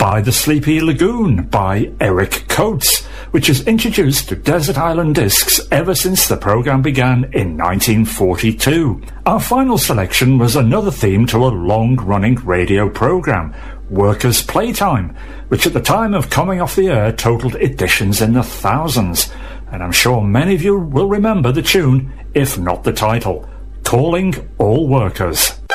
by The Sleepy Lagoon by Eric Coates, which is introduced to Desert Island Discs ever since the programme began in 1942. Our final selection was another theme to a long-running radio programme, Workers' Playtime, which at the time of coming off the air totalled editions in the thousands, and I'm sure many of you will remember the tune, if not the title, Calling All Workers.